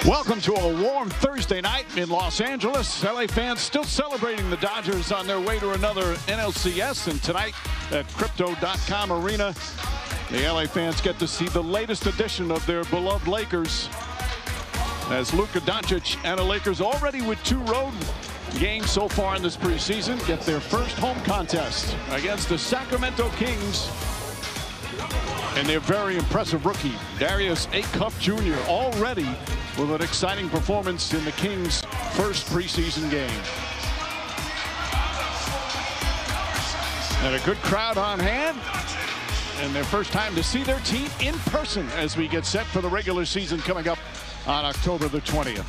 Welcome to a warm Thursday night in Los Angeles. LA fans still celebrating the Dodgers on their way to another NLCS. And tonight at Crypto.com Arena, the LA fans get to see the latest edition of their beloved Lakers, as Luka Doncic and the Lakers, already with 2 road games so far in this preseason, get their first home contest against the Sacramento Kings and their very impressive rookie, Darius Acuff Jr., already with an exciting performance in the Kings' first preseason game. And a good crowd on hand, and their first time to see their team in person as we get set for the regular season coming up on October the 20th.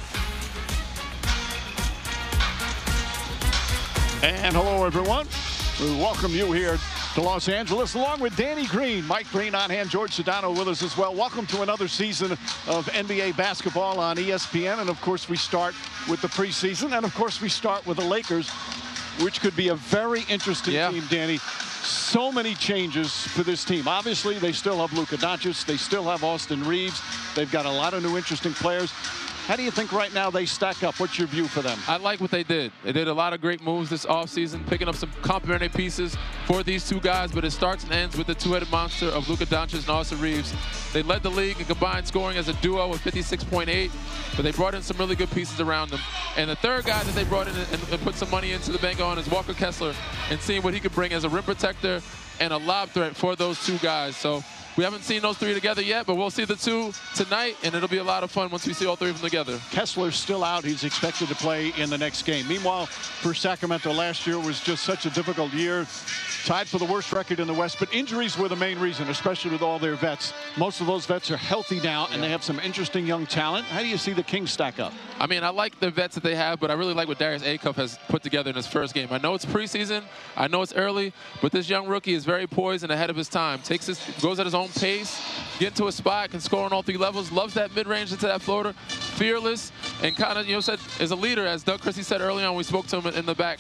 And hello, everyone. We welcome you here to Los Angeles, along with Danny Green, Mike Green on hand, George Sedano with us as well. Welcome to another season of NBA basketball on ESPN. And of course, we start with the preseason. And of course, we start with the Lakers, which could be a very interesting team, Danny. So many changes for this team. Obviously, they still have Luka Doncic. They still have Austin Reeves. They've got a lot of new interesting players. How do you think right now they stack up? What's your view for them? I like what they did. They did a lot of great moves this offseason, picking up some complementary pieces for these two guys, but it starts and ends with the two-headed monster of Luka Doncic and Austin Reeves. They led the league in combined scoring as a duo with 56.8, but they brought in some really good pieces around them. And the third guy that they brought in and put some money into the bank on is Walker Kessler, and seeing what he could bring as a rim protector and a lob threat for those two guys. So we haven't seen those three together yet, but we'll see the two tonight, and it'll be a lot of fun once we see all three of them together. Kessler's still out. He's expected to play in the next game. Meanwhile, for Sacramento, last year was just such a difficult year. Tied for the worst record in the West, but injuries were the main reason, especially with all their vets. Most of those vets are healthy now, and they have some interesting young talent. How do you see the Kings stack up? I mean, I like the vets that they have, but I really like what Darius Acuff has put together in his first game. I know it's preseason, I know it's early, but this young rookie is very poised and ahead of his time. Goes at his own pace, get into a spot, can score on all 3 levels, loves that mid-range into that floater, fearless, and kind of, said is a leader, as Doug Christie said early on. We spoke to him in the back.